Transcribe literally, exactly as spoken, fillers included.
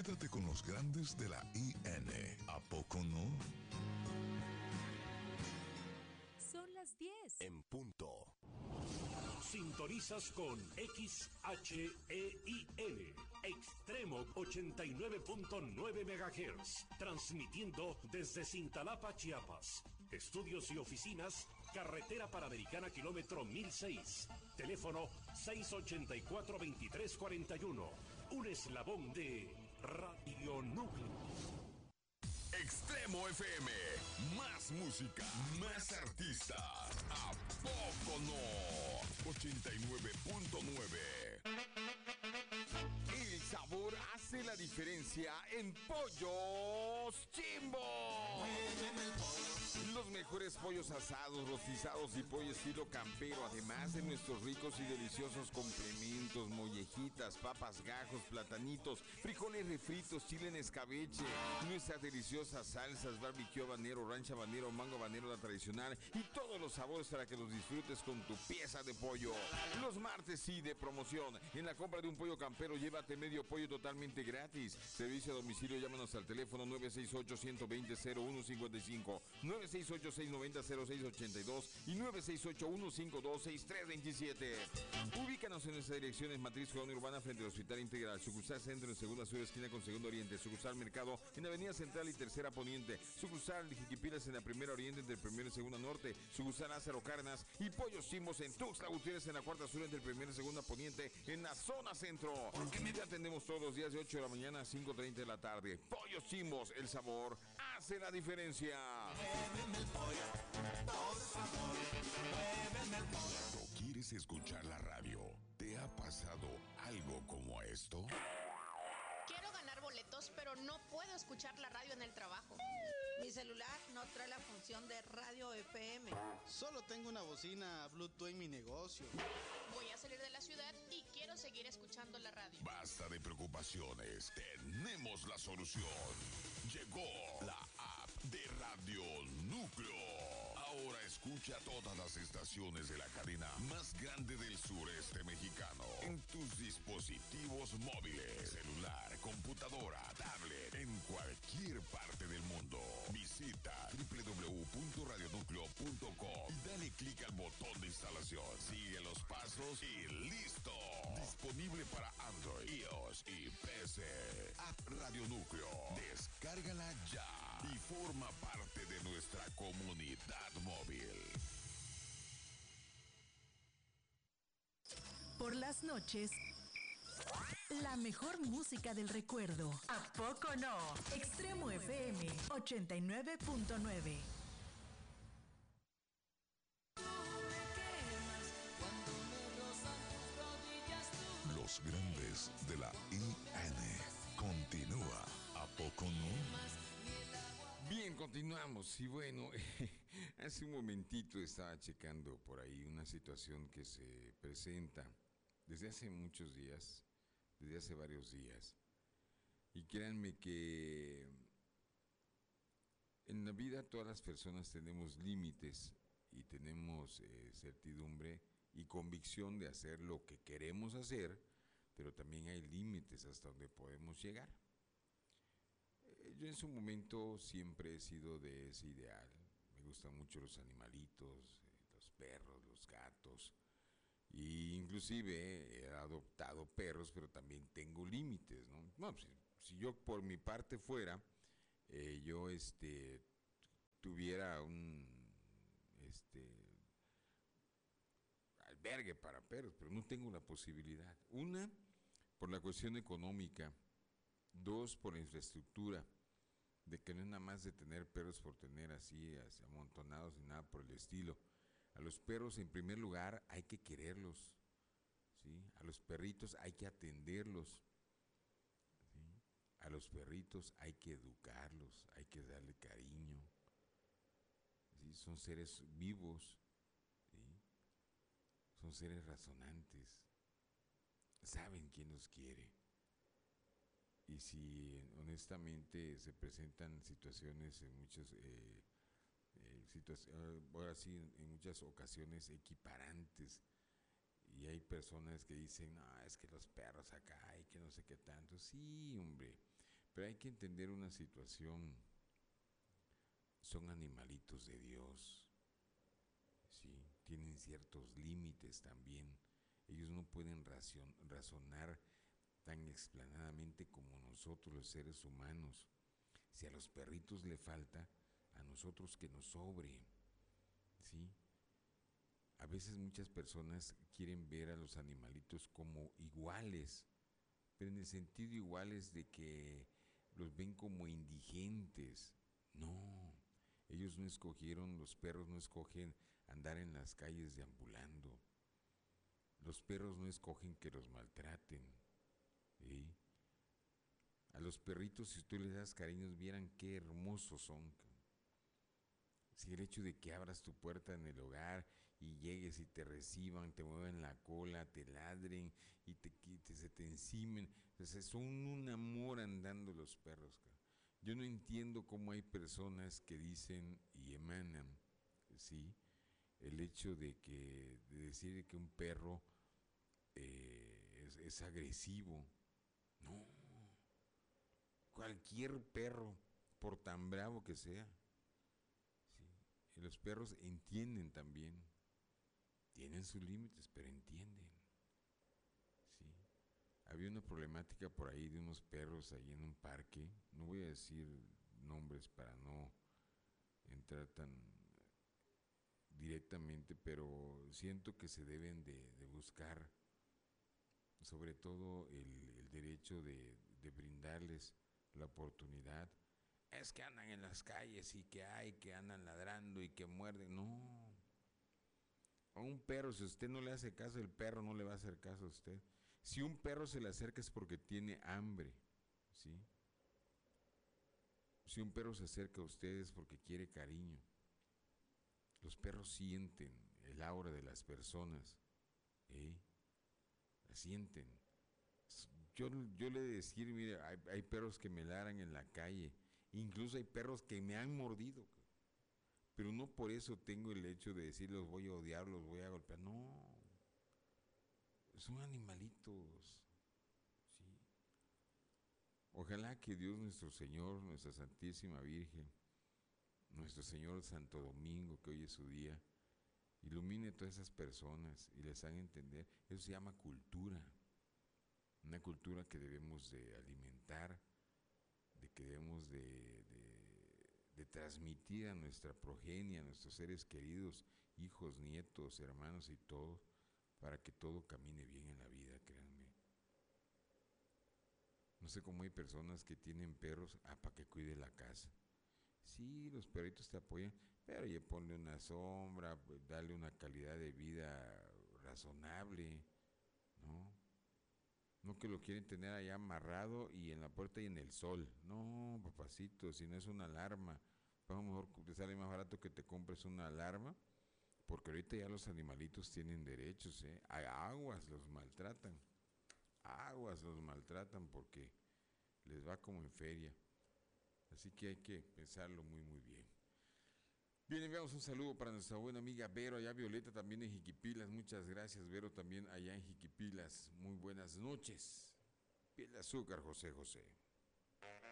Quédate con los grandes de la I N. ¿A poco no? Son las diez. En punto. Sintonizas con X H E I N, Extremo ochenta y nueve punto nueve megahertz, transmitiendo desde Cintalapa, Chiapas. Estudios y oficinas, carretera panamericana kilómetro mil seis. Teléfono seis ochenta y cuatro, veintitrés cuarenta y uno. Un eslabón de Radio Núcleo. Extremo F M, más música, más artistas. ¿A poco no? ochenta y nueve punto nueve. El sabor hace la diferencia en Pollos Chimbo. Los mejores pollos asados, rostizados y pollo estilo campero, además de nuestros ricos y deliciosos complementos, mollejitas, papas, gajos, platanitos, frijoles refritos, chile en escabeche, nuestras deliciosas salsas, barbecue habanero, rancho habanero, mango habanero, la tradicional, y todos los sabores para que los disfrutes con tu pieza de pollo. Los martes sí de promoción. En la compra de un pollo campero, llévate medio pollo totalmente gratis. Servicio a domicilio, llámanos al teléfono nueve seis ocho, uno dos cero, cero uno cinco cinco, nueve seis ocho, seis nueve cero, cero seis ocho dos y nueve seis ocho, uno cinco dos, seis tres dos siete. Ubícanos en nuestras direcciones: Matriz Colonia Urbana frente al Hospital Integral, sucursal Centro en Segunda Sur esquina con Segundo Oriente, sucursal Mercado en Avenida Central y Tercera Poniente, sucursal Jiquipilas en la Primera Oriente entre Primera y Segunda Norte, sucursal Lázaro Cárdenas y Pollos Chimbos en Tuxtla Gutiérrez en la Cuarta Sur entre Primera y Segunda Poniente en la zona centro. Te atendemos todos los días de ocho de la mañana a cinco treinta de la tarde. Pollos Chimbos, el sabor hace la diferencia. ¿No quieres escuchar la radio? ¿Te ha pasado algo como esto? Quiero ganar boletos, pero no puedo escuchar la radio en el trabajo. Mi celular no trae la función de radio F M. Solo tengo una bocina Bluetooth en mi negocio. Voy a salir de la ciudad y quiero seguir escuchando la radio. Basta de preocupaciones, tenemos la solución. Llegó la app de Radio Núcleo. Ahora escucha todas las estaciones de la cadena más grande del sureste mexicano en tus dispositivos móviles, celular, computadora, tablet, en cualquier parte del mundo. Visita doble u doble u doble u punto radio núcleo punto com y dale clic al botón de instalación. Sigue los pasos y ¡listo! Disponible para Android, iOS y P C. App Radio Núcleo. Descárgala ya y forma parte de nuestra comunidad móvil. Por las noches, la mejor música del recuerdo. ¿A poco no? Extremo F M ochenta y nueve punto nueve. Los grandes de la I N. Continúa. ¿A poco no? Bien, continuamos. Y bueno, hace un momentito estaba checando por ahí una situación que se presenta desde hace muchos días, desde hace varios días. Y créanme que en la vida todas las personas tenemos límites y tenemos eh, certidumbre y convicción de hacer lo que queremos hacer, pero también hay límites hasta donde podemos llegar. Eh, yo en su momento siempre he sido de ese ideal. Me gustan mucho los animalitos, eh, los perros, los gatos. Y inclusive he adoptado perros, pero también tengo límites, ¿no? Bueno, si, si yo por mi parte fuera, eh, yo este tuviera un este albergue para perros, pero no tengo la posibilidad. Una, por la cuestión económica. Dos, por la infraestructura, de que no es nada más de tener perros por tener así, así amontonados ni nada por el estilo. A los perros, en primer lugar, hay que quererlos, ¿sí? A los perritos hay que atenderlos, ¿sí? A los perritos hay que educarlos, hay que darle cariño, ¿sí? Son seres vivos, ¿sí? Son seres razonantes, saben quién los quiere. Y si honestamente se presentan situaciones en muchas eh, eh, situaciones, ahora sí, en muchas ocasiones equiparantes, y hay personas que dicen, no, es que los perros acá y que no sé qué tanto. Sí, hombre, Pero hay que entender una situación. Son animalitos de Dios, ¿sí? Tienen ciertos límites también. Ellos no pueden racion, razonar tan explanadamente como nosotros los seres humanos. Si a los perritos le falta, a nosotros que nos sobre, ¿sí? A veces muchas personas quieren ver a los animalitos como iguales, pero en el sentido iguales de que los ven como indigentes. No, ellos no escogieron, los perros no escogen andar en las calles deambulando. Los perros no escogen que los maltraten, ¿sí? A los perritos, si tú les das cariños, vieran qué hermosos son. Si el hecho de que abras tu puerta en el hogar y llegues y te reciban, te muevan la cola, te ladren y te, te, se te encimen, entonces son un amor andando los perros. Yo no entiendo cómo hay personas que dicen y emanan, ¿sí?, el hecho de que de decir que un perro eh, es, es agresivo. No, cualquier perro, por tan bravo que sea, ¿sí? Y los perros entienden también, tienen sus límites, pero entienden, ¿sí? Había una problemática por ahí de unos perros ahí en un parque, no voy a decir nombres para no entrar tan directamente, pero siento que se deben de, de buscar sobre todo el, el derecho de, de brindarles la oportunidad. Es que andan en las calles y que hay, que andan ladrando y que muerden. No, a un perro, si usted no le hace caso, el perro no le va a hacer caso a usted. Si un perro se le acerca es porque tiene hambre, ¿sí? Si un perro se acerca a usted es porque quiere cariño. Los perros sienten el aura de las personas, ¿eh? La sienten. Yo, yo le he de decir, mire, hay, hay perros que me ladran en la calle, incluso hay perros que me han mordido, pero no por eso tengo el hecho de decir los voy a odiar, los voy a golpear, no, son animalitos, ¿sí? Ojalá que Dios nuestro Señor, nuestra Santísima Virgen, nuestro Señor Santo Domingo, que hoy es su día, ilumine a todas esas personas y les haga entender. Eso se llama cultura, una cultura que debemos de alimentar, de que debemos de, de, de transmitir a nuestra progenie, a nuestros seres queridos, hijos, nietos, hermanos y todos, para que todo camine bien en la vida, créanme. No sé cómo hay personas que tienen perros, ah, para que cuide la casa. Sí, los perritos te apoyan, pero ya ponle una sombra, dale una calidad de vida razonable, ¿no? No que lo quieren tener allá amarrado y en la puerta y en el sol. No, papacito, si no es una alarma, a lo mejor te sale más barato que te compres una alarma, porque ahorita ya los animalitos tienen derechos, ¿eh? A aguas los maltratan, aguas los maltratan porque les va como en feria. Así que hay que pensarlo muy, muy bien. Bien, enviamos un saludo para nuestra buena amiga Vero, allá Violeta también en Jiquipilas. Muchas gracias, Vero, también allá en Jiquipilas. Muy buenas noches. Piel de azúcar, José José.